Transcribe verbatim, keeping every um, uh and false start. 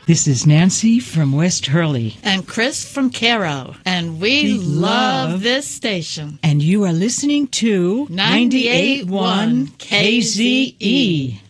This is Nancy from West Hurley. And Chris from Cairo. And we, we love, love this station. And you are listening to ninety-eight point one K Z E.